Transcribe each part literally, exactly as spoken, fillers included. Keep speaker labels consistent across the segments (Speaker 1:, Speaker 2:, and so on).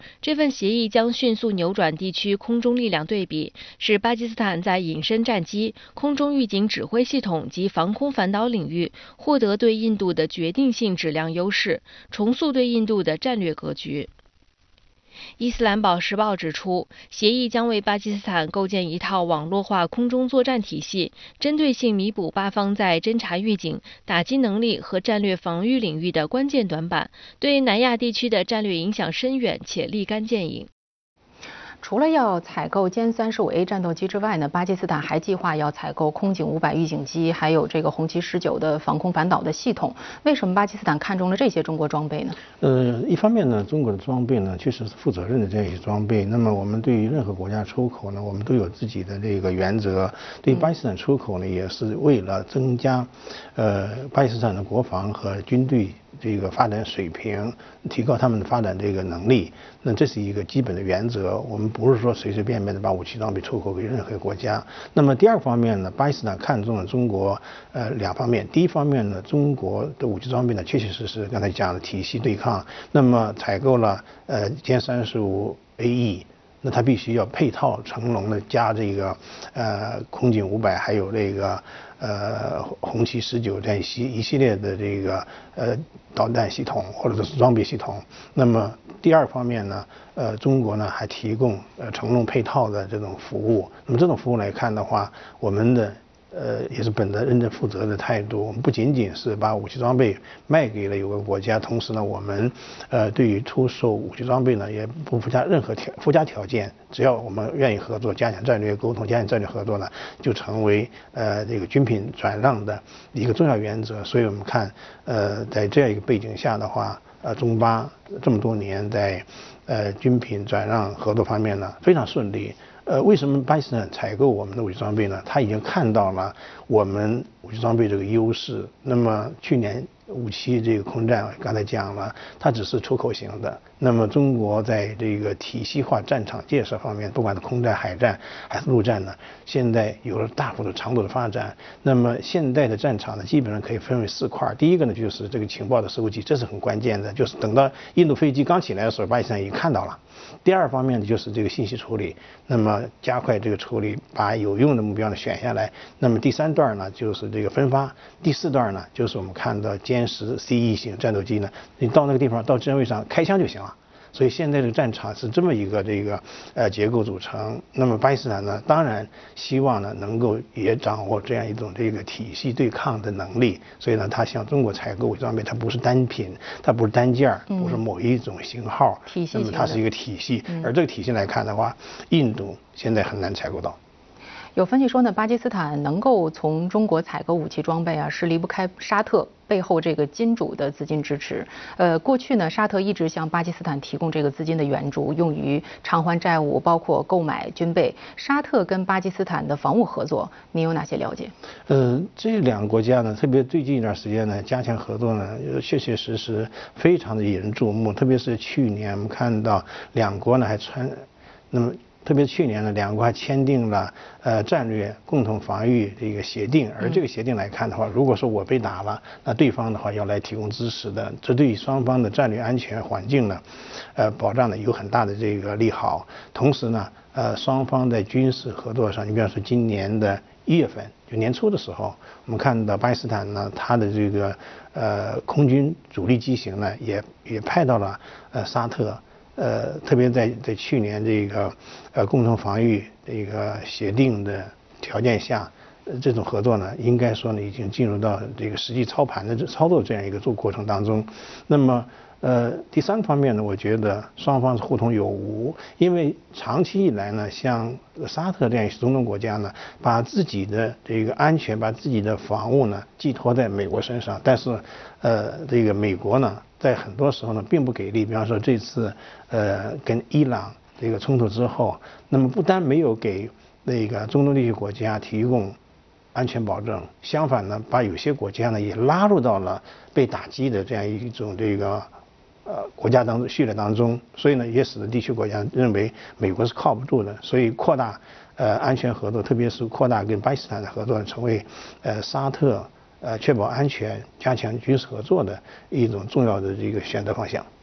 Speaker 1: 这份协议将迅速扭转地区空中力量对比，使巴基斯坦在隐身战机、空中预警指挥系统及防空反导领域获得对印度的决定性质量优势，重塑对印度的战略格局。伊斯兰堡时报指出，协议将为巴基斯坦构建一套网络化空中作战体系，针对性弥补巴方在侦察预警、打击能力和战略防御领域的关键短板，对南亚地区的战略影响深远且立竿见影。
Speaker 2: 除了要采购歼三十五 A 战斗机之外呢，巴基斯坦还计划要采购空警五百预警机，还有这个红旗十九的防空反导的系统。为什么巴基斯坦看中了这些中国装备呢？
Speaker 3: 呃，一方面呢，中国的装备呢确实是负责任的这样一些装备。那么我们对于任何国家出口呢，我们都有自己的这个原则。对于巴基斯坦出口呢，也是为了增加呃巴基斯坦的国防和军队这个发展水平，提高他们的发展这个能力。那这是一个基本的原则，我们不是说随随便便的把武器装备出口给任何国家。那么第二方面呢，巴基斯坦看中了中国呃两方面。第一方面呢，中国的武器装备呢确确实实刚才讲的体系对抗，那么采购了呃歼三十五 A E。那它必须要配套成龙的加这个呃空警五百，还有这个呃红旗十九这样一系一系列的这个呃导弹系统或者是装备系统。那么第二方面呢，呃中国呢还提供呃成龙配套的这种服务。那么这种服务来看的话，我们的呃，也是本着认真负责的态度，我们不仅仅是把武器装备卖给了有个国家，同时呢，我们呃对于出售武器装备呢，也不附加任何条附加条件，只要我们愿意合作，加强战略沟通，加强战略合作呢，就成为呃这个军品转让的一个重要原则。所以我们看，呃，在这样一个背景下的话，呃，中巴这么多年在呃军品转让合作方面呢，非常顺利。呃，为什么巴基斯坦采购我们的武器装备呢？他已经看到了我们武器装备这个优势。那么去年五七这个空战刚才讲了，它只是出口型的。那么中国在这个体系化战场建设方面，不管是空战、海战还是陆战呢，现在有了大幅度长度的发展。那么现在的战场呢，基本上可以分为四块。第一个呢，就是这个情报的收集，这是很关键的，就是等到印度飞机刚起来的时候，巴基斯坦已经看到了。第二方面呢，就是这个信息处理，那么加快这个处理，把有用的目标呢选下来。那么第三段呢，就是这个分发。第四段呢，就是我们看到歼十 C E 型战斗机呢，你到那个地方到阵位上开枪就行了。所以现在这个战场是这么一个这个呃结构组成。那么巴基斯坦呢，当然希望呢能够也掌握这样一种这个体系对抗的能力。所以呢，它向中国采购武器装备，它不是单品，它不是单件，不是某一种型号，
Speaker 2: 体系
Speaker 3: 那么它是一个体系。而这个体系来看的话，印度现在很难采购到。
Speaker 2: 有分析说呢，巴基斯坦能够从中国采购武器装备啊，是离不开沙特背后这个金主的资金支持。呃，过去呢，沙特一直向巴基斯坦提供这个资金的援助，用于偿还债务，包括购买军备。沙特跟巴基斯坦的防务合作，您有哪些了解？
Speaker 3: 呃，这两个国家呢，特别最近一段时间呢，加强合作呢，确确实实非常的引人注目。特别是去年我们看到两国呢还传，那么。特别去年呢，两国还签订了呃战略共同防御这个协定，而这个协定来看的话，如果说我被打了，那对方的话要来提供支持的，这对于双方的战略安全环境呢，呃保障呢有很大的这个利好。同时呢，呃双方在军事合作上，你比方说今年的一月份，就年初的时候，我们看到巴基斯坦呢，它的这个呃空军主力机型呢，也也派到了呃沙特。呃，特别在在去年这个呃共同防御这个协定的条件下，呃，这种合作呢，应该说呢已经进入到这个实际操盘的操作这样一个做过程当中。那么呃第三方面呢，我觉得双方是互通有无，因为长期以来呢，像沙特这样一些中东国家呢，把自己的这个安全、把自己的防务呢寄托在美国身上，但是呃这个美国呢。在很多时候呢，并不给力。比方说这次，呃，跟伊朗这个冲突之后，那么不但没有给那个中东地区国家提供安全保证，相反呢，把有些国家呢也拉入到了被打击的这样一种这个呃国家当中序列当中。所以呢，也使得地区国家认为美国是靠不住的，所以扩大呃安全合作，特别是扩大跟巴基斯坦的合作，成为呃沙特。呃，确保安全、加强军事合作的一种重要的这个选择方向。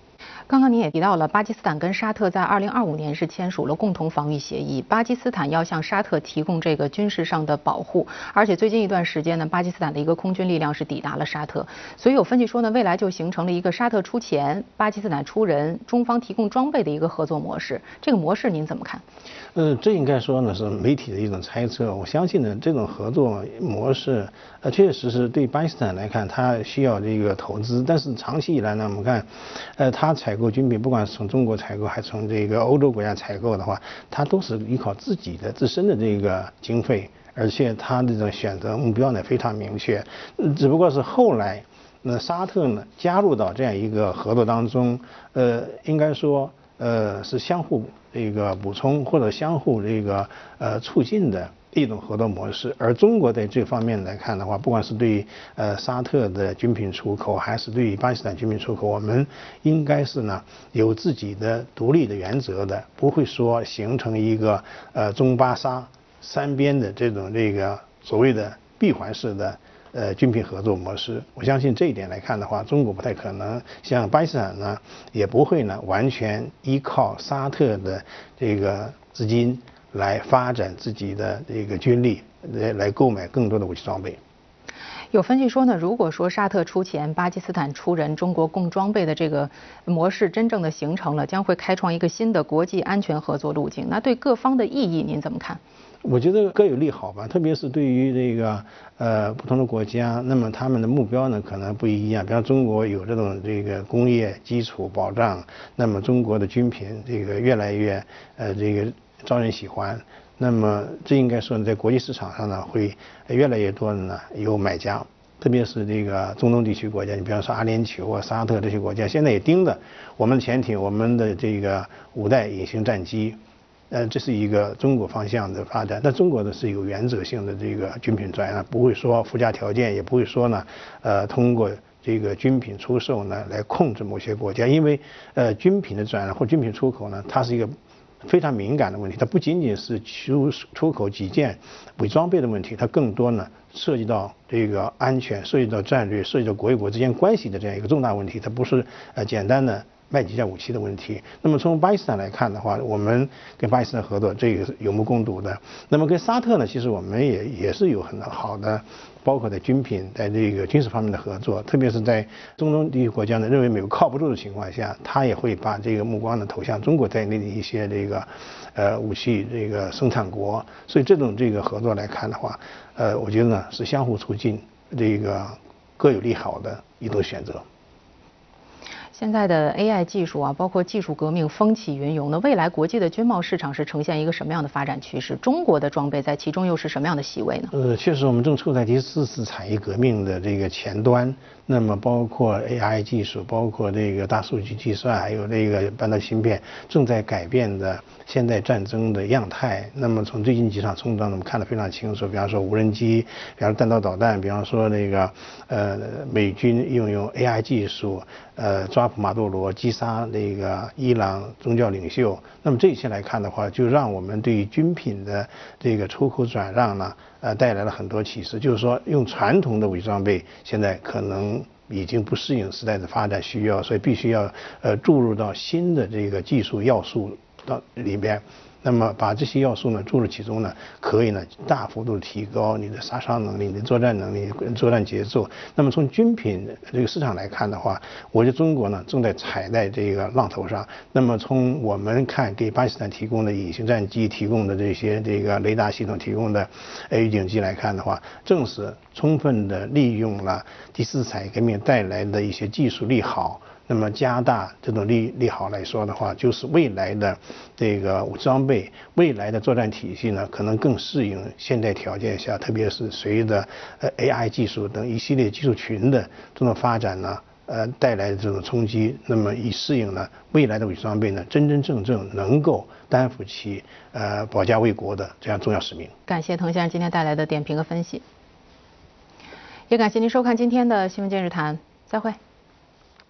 Speaker 2: 刚刚您也提到了，巴基斯坦跟沙特在二零二五年是签署了共同防御协议，巴基斯坦要向沙特提供这个军事上的保护，而且最近一段时间呢，巴基斯坦的一个空军力量是抵达了沙特，所以有分析说呢，未来就形成了一个沙特出钱，巴基斯坦出人，中方提供装备的一个合作模式。这个模式您怎么看？
Speaker 3: 呃，这应该说呢是媒体的一种猜测。我相信呢，这种合作模式，呃，确实是对巴基斯坦来看，它需要这个投资，但是长期以来呢，我们看，呃，它采购军品，不管是从中国采购，还是从这个欧洲国家采购的话，它都是依靠自己的自身的这个经费，而且它这种选择目标呢非常明确，只不过是后来，那沙特呢加入到这样一个合作当中，呃，应该说，呃，是相互这个补充或者相互这个呃促进的一种合作模式。而中国在这方面来看的话，不管是对于呃沙特的军品出口，还是对于巴基斯坦军品出口，我们应该是呢有自己的独立的原则的，不会说形成一个呃中巴沙三边的这种这个所谓的闭环式的呃军品合作模式。我相信这一点来看的话，中国不太可能，像巴基斯坦呢也不会呢完全依靠沙特的这个资金来发展自己的这个军力，来来购买更多的武器装备。
Speaker 2: 有分析说呢，如果说沙特出钱，巴基斯坦出人，中国供装备的这个模式真正的形成了，将会开创一个新的国际安全合作路径。那对各方的意义您怎么看？
Speaker 3: 我觉得各有利好吧，特别是对于这个呃不同的国家，那么他们的目标呢可能不一样。比方中国有这种这个工业基础保障，那么中国的军品这个越来越呃这个招人喜欢，那么这应该说在国际市场上呢会越来越多的呢有买家。特别是这个中东地区国家，你比方说阿联酋啊、沙特这些国家，现在也盯着我们的潜艇、我们的这个五代隐形战机。呃，这是一个中国方向的发展，但中国呢是有原则性的这个军品转让，不会说附加条件，也不会说呢，呃，通过这个军品出售呢来控制某些国家，因为呃军品的转让或军品出口呢，它是一个非常敏感的问题，它不仅仅是出出口几件伪装备的问题，它更多呢涉及到这个安全、涉及到战略、涉及到国与国之间关系的这样一个重大问题，它不是呃简单的卖几件武器的问题。那么从巴基斯坦来看的话，我们跟巴基斯坦合作，这个是有目共睹的。那么跟沙特呢，其实我们也也是有很好的，包括在军品，在这个军事方面的合作，特别是在中东地区国家呢认为美国靠不住的情况下，他也会把这个目光呢投向中国在内的一些这个呃武器这个生产国。所以这种这个合作来看的话，呃，我觉得呢是相互促进，这个各有利好的一种选择。
Speaker 2: 现在的 A I 技术啊，包括技术革命风起云涌，那未来国际的军贸市场是呈现一个什么样的发展趋势？中国的装备在其中又是什么样的席位呢？
Speaker 3: 呃，确实我们正处在第四次产业革命的这个前端，那么包括 A I 技术，包括这个大数据计算，还有这个半导体芯片，正在改变的现代战争的样态。那么从最近几场冲突当中，我们看得非常清楚，比方说无人机，比方说弹道导弹，比方说那个呃美军运用 A I 技术，呃抓捕马杜罗，击杀那个伊朗宗教领袖。那么这一切来看的话，就让我们对于军品的这个出口转让呢，呃带来了很多启示。就是说，用传统的武器装备现在可能已经不适应时代的发展需要，所以必须要呃注入到新的这个技术要素到里边。那么把这些要素呢注入其中呢，可以呢大幅度提高你的杀伤能力、你的作战能力、作战节奏。那么从军品这个市场来看的话，我觉得中国呢正在踩在这个浪头上。那么从我们看给巴基斯坦提供的隐形战机、提供的这些这个雷达系统、提供的呃预警机来看的话，正是充分的利用了第四次产业革命带来的一些技术利好。那么加大这种利利好来说的话，就是未来的这个武器装备、未来的作战体系呢，可能更适应现代条件下，特别是随着呃 A I 技术等一系列技术群的这种发展呢，呃带来的这种冲击，那么以适应了未来的武器装备呢，真真正正能够担负起呃保家卫国的这样重要使命。
Speaker 2: 感谢滕先生今天带来的点评和分析，也感谢您收看今天的新闻今日谈，再会。